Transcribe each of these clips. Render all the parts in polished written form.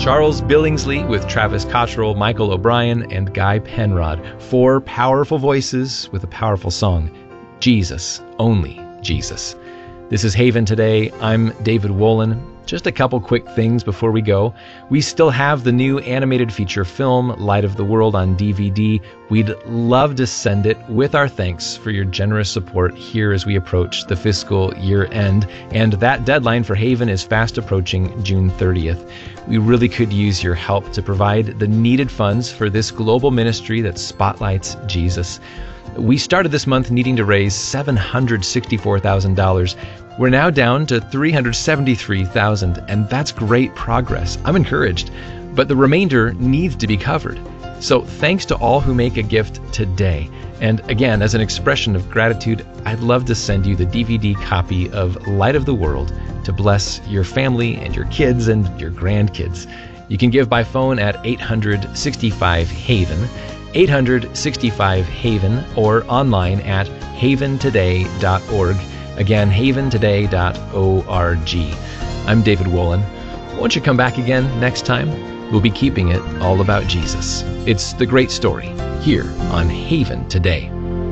Charles Billingsley with Travis Cottrell, Michael O'Brien, and Guy Penrod. 4 powerful voices with a powerful song. Jesus, only Jesus. This is Haven Today. I'm David Wolin. Just a couple quick things before we go. We still have the new animated feature film, Light of the World, on DVD. We'd love to send it with our thanks for your generous support here as we approach the fiscal year end. And that deadline for Haven is fast approaching June 30th. We really could use your help to provide the needed funds for this global ministry that spotlights Jesus. We started this month needing to raise $764,000. We're now down to $373,000, and that's great progress. I'm encouraged, but the remainder needs to be covered. So thanks to all who make a gift today. And again, as an expression of gratitude, I'd love to send you the DVD copy of Light of the World to bless your family and your kids and your grandkids. You can give by phone at 865-HAVEN, 865-HAVEN, or online at haventoday.org. Again, haventoday.org. I'm David Wolin. Won't you come back again next time? We'll be keeping it all about Jesus. It's the great story here on Haven Today.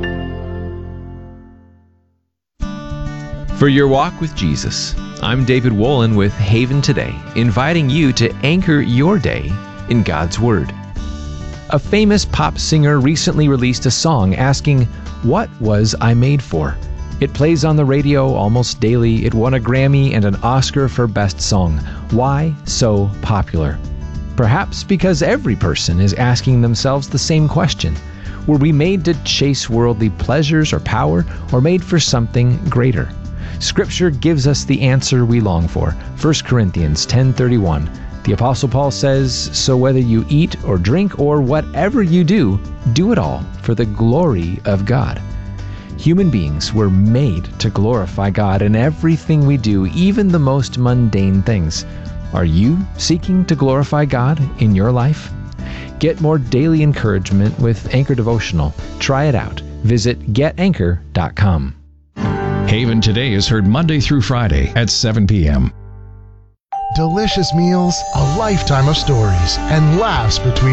For your walk with Jesus, I'm David Wolin with Haven Today, inviting you to anchor your day in God's Word. A famous pop singer recently released a song asking, "What was I made for?" It plays on the radio almost daily. It won a Grammy and an Oscar for Best Song. Why so popular? Perhaps because every person is asking themselves the same question. Were we made to chase worldly pleasures or power, or made for something greater? Scripture gives us the answer we long for. 1 Corinthians 10:31. The Apostle Paul says, "So whether you eat or drink or whatever you do, do it all for the glory of God." Human beings were made to glorify God in everything we do, even the most mundane things. Are you seeking to glorify God in your life? Get more daily encouragement with Anchor Devotional. Try it out. Visit getanchor.com. Haven Today is heard Monday through Friday at 7 p.m. Delicious meals, a lifetime of stories, and laughs between